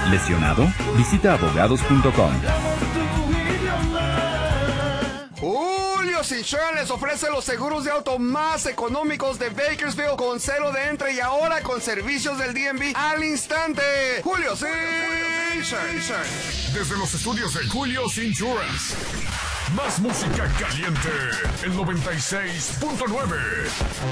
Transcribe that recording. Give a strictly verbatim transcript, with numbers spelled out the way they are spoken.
¿Lesionado? Visita abogados punto com. Julio's Insurance les ofrece los seguros de auto más económicos de Bakersfield con cero de entre y ahora con servicios del D M V al instante. Julio's Insurance. Desde los estudios de Julio's Insurance. Más música caliente. El noventa y seis punto nueve.